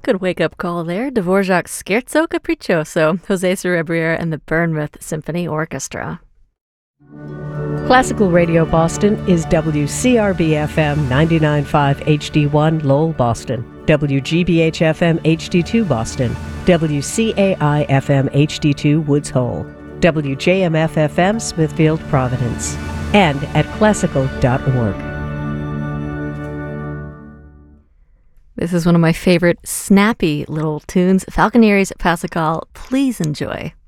Good wake-up call there. Dvorak's Scherzo Capriccioso, Jose Cerebrier and the Bournemouth Symphony Orchestra. Classical Radio Boston is WCRB-FM 99.5 HD1 Lowell, Boston, WGBH-FM HD2 Boston, WCAI-FM HD2 Woods Hole, WJMF-FM Smithfield, Providence, and at classical.org. This is one of my favorite snappy little tunes, Falconeeri's Passacal. Please enjoy.